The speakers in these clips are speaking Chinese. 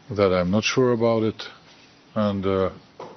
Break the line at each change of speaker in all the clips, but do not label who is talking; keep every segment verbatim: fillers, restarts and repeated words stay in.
that I'm not sure about it, and uh,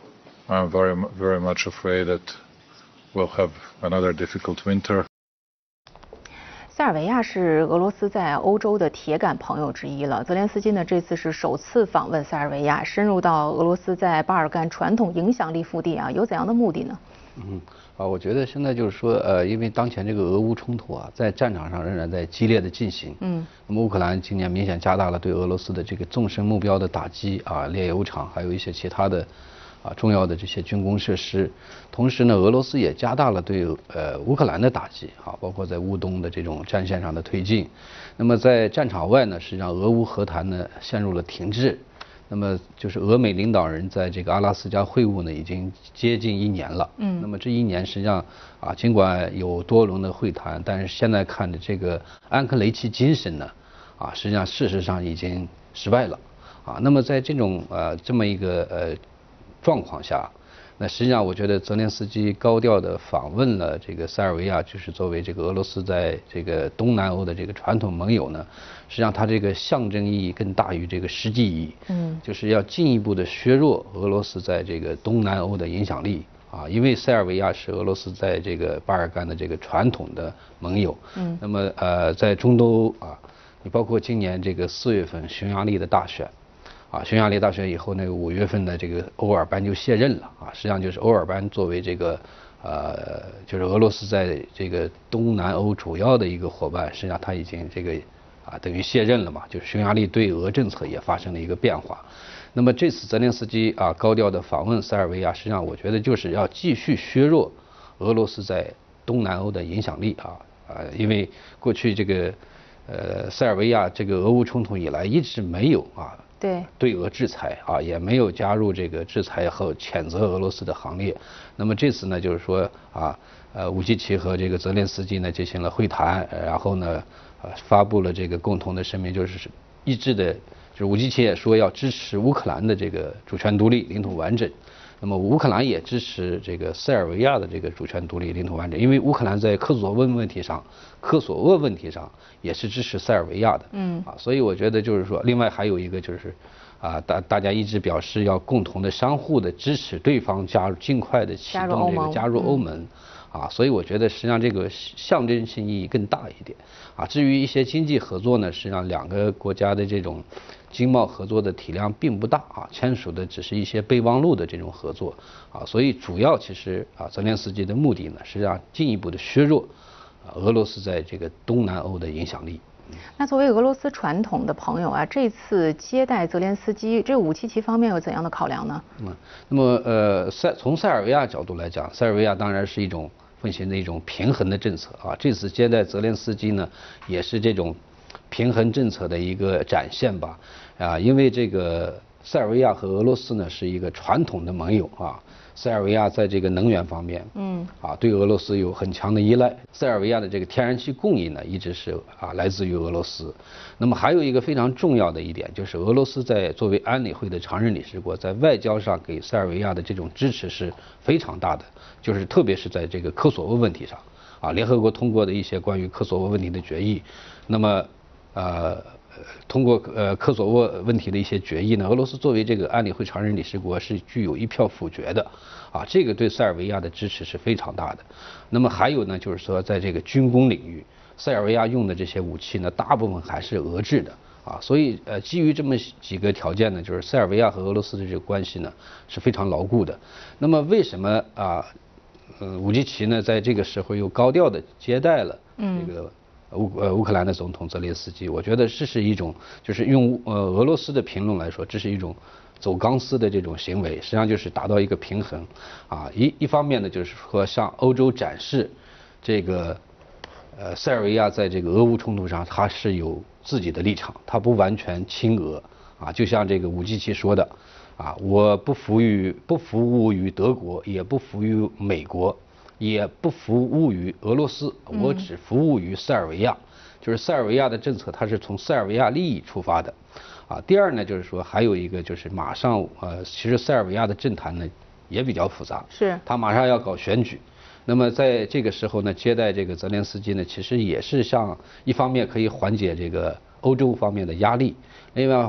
I'm very, very much afraid that we'll have another difficult winter.
塞尔维亚是俄罗斯在欧洲的铁杆朋友之一了。泽连斯基呢，这次是首次访问塞尔维亚，深入到俄罗斯在巴尔干传统影响力腹地啊，有怎样的目的呢？
嗯啊，我觉得现在就是说，呃，因为当前这个俄乌冲突啊，在战场上仍然在激烈的进行。嗯。那么乌克兰今年明显加大了对俄罗斯的这个纵深目标的打击啊，炼油厂还有一些其他的。 啊，重要的这些军工设施，同时呢，俄罗斯也加大了对呃乌克兰的打击啊，包括在乌东的这种战线上的推进。那么在战场外呢，实际上俄乌和谈呢陷入了停滞。那么就是俄美领导人在这个阿拉斯加会晤呢，已经接近一年了。嗯。那么这一年实际上啊，尽管有多轮的会谈，但是现在看的这个安克雷奇精神呢，啊，实际上事实上已经失败了。啊，那么在这种呃这么一个呃。 状况下，那实际上我觉得泽连斯基高调的访问了这个塞尔维亚，就是作为这个俄罗斯在这个东南欧的这个传统盟友呢，实际上它这个象征意义更大于这个实际意义。嗯，就是要进一步的削弱俄罗斯在这个东南欧的影响力啊，因为塞尔维亚是俄罗斯在这个巴尔干的这个传统的盟友。嗯，那么呃，在中东欧啊，你包括今年这个四月份匈牙利的大选。 啊，匈牙利大选以后，那个五月份的这个欧尔班就卸任了啊。实际上就是欧尔班作为这个呃，就是俄罗斯在这个东南欧主要的一个伙伴，实际上他已经这个啊等于卸任了嘛。就是匈牙利对俄政策也发生了一个变化。那么这次泽连斯基啊高调的访问塞尔维亚，实际上我觉得就是要继续削弱俄罗斯在东南欧的影响力啊啊，因为过去这个呃塞尔维亚这个俄乌冲突以来一直没有啊。
对
对俄制裁啊，也没有加入这个制裁和谴责俄罗斯的行列。那么这次呢，就是说啊，呃，武基奇和这个泽连斯基呢进行了会谈，然后呢，呃，发布了这个共同的声明，就是一致的，就是武基奇也说要支持乌克兰的这个主权独立、领土完整。 那么乌克兰也支持这个塞尔维亚的这个主权独立、领土完整，因为乌克兰在科索沃问题上、科索沃问题上也是支持塞尔维亚的，嗯啊，所以我觉得就是说，另外还有一个就是，啊大大家一直表示要共同的、相互的支持对方加入，尽快的启动这个加入欧盟，啊，所以我觉得实际上这个象征性意义更大一点，啊，至于一些经济合作呢，实际上两个国家的这种。 经贸合作的体量并不大啊，签署的只是一些备忘录的这种合作啊，所以主要其实啊，泽连斯基的目的呢，实际上进一步的削弱啊俄罗斯在这个东南欧的影响力。
那作为俄罗斯传统的朋友啊，这次接待泽连斯基，这武契奇方面有怎样的考量呢？
嗯，那么呃，塞从塞尔维亚角度来讲，塞尔维亚当然是一种奉行的一种平衡的政策啊，这次接待泽连斯基呢，也是这种。 平衡政策的一个展现吧，啊，因为这个塞尔维亚和俄罗斯呢是一个传统的盟友啊，塞尔维亚在这个能源方面，嗯，啊，对俄罗斯有很强的依赖，塞尔维亚的这个天然气供应呢一直是啊来自于俄罗斯。那么还有一个非常重要的一点，就是俄罗斯在作为安理会的常任理事国，在外交上给塞尔维亚的这种支持是非常大的，就是特别是在这个科索沃问题上，啊，联合国通过的一些关于科索沃问题的决议，那么。 呃，通过呃科索沃问题的一些决议呢，俄罗斯作为这个安理会常任理事国是具有一票否决的，啊，这个对塞尔维亚的支持是非常大的。那么还有呢，就是说在这个军工领域，塞尔维亚用的这些武器呢，大部分还是俄制的，啊，所以呃基于这么几个条件呢，就是塞尔维亚和俄罗斯的这个关系呢是非常牢固的。那么为什么啊，呃武基奇呢在这个时候又高调的接待了这个？ 乌呃乌克兰的总统泽连斯基，我觉得这是一种，就是用呃俄罗斯的评论来说，这是一种走钢丝的这种行为，实际上就是达到一个平衡，啊一一方面呢就是说向欧洲展示这个呃塞尔维亚在这个俄乌冲突上它是有自己的立场，它不完全亲俄啊，就像这个武基奇说的啊，我不服于不服务于德国，也不服于美国。 也不服务于俄罗斯，我只服务于塞尔维亚。就是塞尔维亚的政策，它是从塞尔维亚利益出发的，啊。第二呢，就是说还有一个就是马上呃，其实塞尔维亚的政坛呢也比较复杂，
是，
他马上要搞选举，那么在这个时候呢，接待这个泽连斯基呢，其实也是像一方面可以缓解这个欧洲方面的压力，另外。